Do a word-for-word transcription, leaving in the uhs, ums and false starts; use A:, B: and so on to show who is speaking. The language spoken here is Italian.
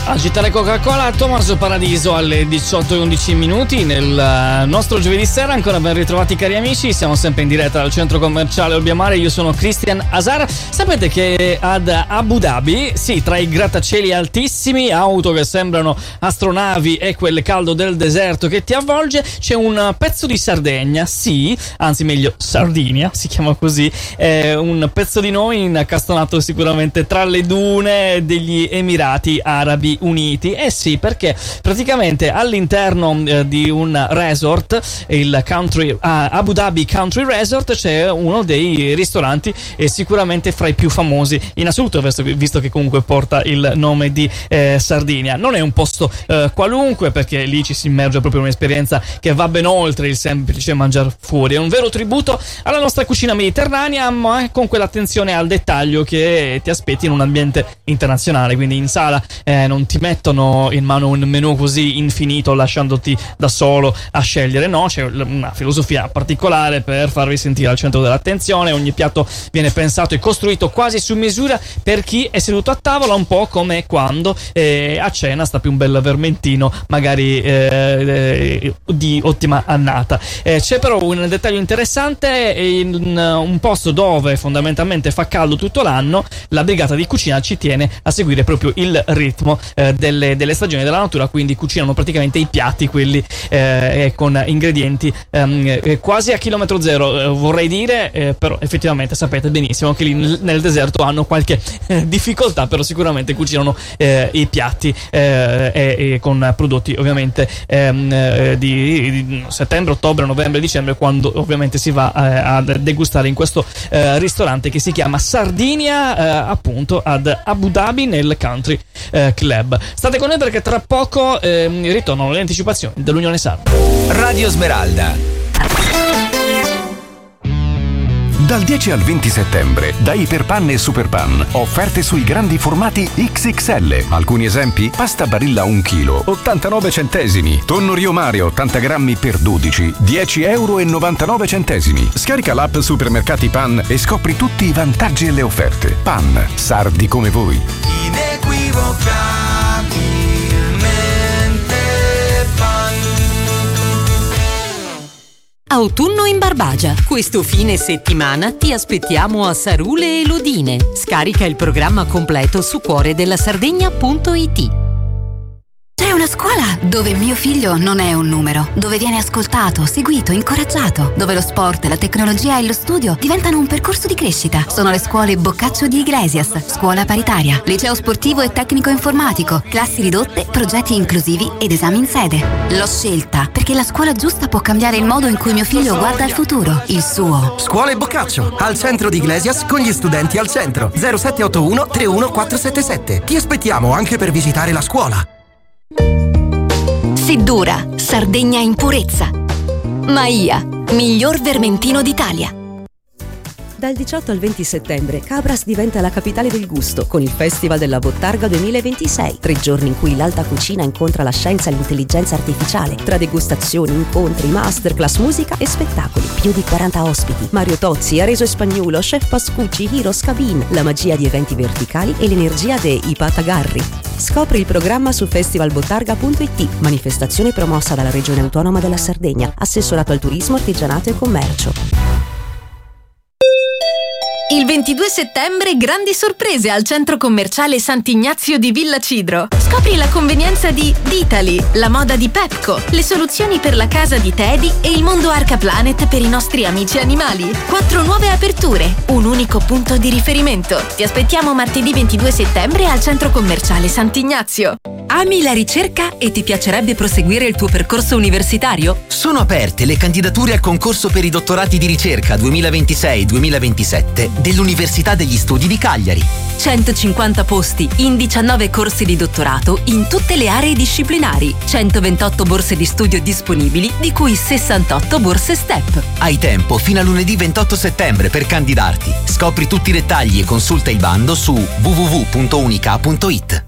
A: Agitare Coca-Cola, Tommaso Paradiso alle diciotto e undici minuti nel nostro giovedì sera. Ancora ben ritrovati cari amici, siamo sempre in diretta dal centro commerciale Olbiamare. Io sono Christian Azar. Sapete che ad Abu Dhabi, sì, tra i grattacieli altissimi, auto che sembrano astronavi e quel caldo del deserto che ti avvolge, c'è un pezzo di Sardegna, sì, anzi meglio Sardinia, si chiama così, è un pezzo di noi incastonato sicuramente tra le dune degli Emirati Arabi Uniti. Eh sì, perché praticamente all'interno eh, di un resort, il country uh, Abu Dhabi Country Resort, c'è uno dei ristoranti eh, sicuramente fra i più famosi in assoluto, visto, visto che comunque porta il nome di eh, Sardinia. Non è un posto eh, qualunque, perché lì ci si immerge proprio in un'esperienza che va ben oltre il semplice mangiare fuori. È un vero tributo alla nostra cucina mediterranea, ma con quell'attenzione al dettaglio che ti aspetti in un ambiente internazionale. Quindi in sala eh, non ti mettono in mano un menù così infinito lasciandoti da solo a scegliere, no, c'è una filosofia particolare per farvi sentire al centro dell'attenzione. Ogni piatto viene pensato e costruito quasi su misura per chi è seduto a tavola, un po' come quando eh, a cena sta più un bel vermentino magari eh, eh, di ottima annata. Eh, c'è però un dettaglio interessante: in un posto dove fondamentalmente fa caldo tutto l'anno, la brigata di cucina ci tiene a seguire proprio il ritmo eh, delle, delle stagioni della natura, quindi cucinano praticamente i piatti quelli eh, con ingredienti ehm, quasi a chilometro zero, eh, vorrei dire, eh, però effettivamente sapete benissimo che lì nel, nel deserto hanno qualche eh, difficoltà, però sicuramente cucinano eh, i piatti eh, e, e con prodotti ovviamente ehm, eh, di, di settembre, ottobre, novembre, dicembre, quando ovviamente si va eh, a degustare in questo eh, ristorante che si chiama Sardinia, eh, appunto ad Abu Dhabi nel Country eh, Club. State con noi perché tra poco eh, ritornano le anticipazioni dell'Unione Sarda.
B: Radio Smeralda.
C: Dal dieci al venti settembre, da Iperpan e Superpan, offerte sui grandi formati X X L. Alcuni esempi: pasta Barilla un chilo, ottantanove centesimi. Tonno Rio Mare ottanta grammi per dodici, dieci euro e novantanove centesimi. Scarica l'app Supermercati Pan e scopri tutti i vantaggi e le offerte. Pan, sardi come voi.
D: Autunno in Barbagia. Questo fine settimana ti aspettiamo a Sarule e Lodine. Scarica il programma completo su cuore della sardegna punto it.
E: C'è una scuola dove mio figlio non è un numero, dove viene ascoltato, seguito, incoraggiato, dove lo sport, la tecnologia e lo studio diventano un percorso di crescita. Sono le scuole Boccaccio di Iglesias, scuola paritaria, liceo sportivo e tecnico informatico, classi ridotte, progetti inclusivi ed esami in sede. L'ho scelta perché la scuola giusta può cambiare il modo in cui mio figlio guarda al futuro, il suo.
F: Scuole Boccaccio, al centro di Iglesias, con gli studenti al centro. zero sette otto uno tre uno quattro sette sette. Ti aspettiamo anche per visitare la scuola.
E: Seddura, Sardegna in purezza. Maia, miglior vermentino d'Italia.
G: Dal diciotto al venti settembre Cabras diventa la capitale del gusto con il Festival della Bottarga duemilaventisei. Tre giorni in cui l'alta cucina incontra la scienza e l'intelligenza artificiale, tra degustazioni, incontri, masterclass, musica e spettacoli. Più di quaranta ospiti: Mario Tozzi, Areso Spagnuolo, Chef Pascucci, Hiro Scavin. La magia di eventi verticali e l'energia dei Ipatagarri. Scopri il programma su festival bottarga punto it. Manifestazione promossa dalla Regione Autonoma della Sardegna. Assessorato al turismo, artigianato e commercio.
H: Il ventidue settembre grandi sorprese al centro commerciale Sant'Ignazio di Villa Cidro. Scopri la convenienza di Ditali, la moda di Pepco, le soluzioni per la casa di Teddy e il mondo Arca Planet per i nostri amici animali. Quattro nuove aperture, un unico punto di riferimento. Ti aspettiamo martedì ventidue settembre al centro commerciale Sant'Ignazio.
D: Ami la ricerca e ti piacerebbe proseguire il tuo percorso universitario?
B: Sono aperte le candidature al concorso per i dottorati di ricerca duemilaventisei duemilaventisette dell'Università degli Studi di Cagliari.
D: centocinquanta posti in diciannove corsi di dottorato in tutte le aree disciplinari. centoventotto borse di studio disponibili, di cui sessantotto borse STEP.
B: Hai tempo fino a lunedì ventotto settembre per candidarti. Scopri tutti i dettagli e consulta il bando su w w w punto unica punto it.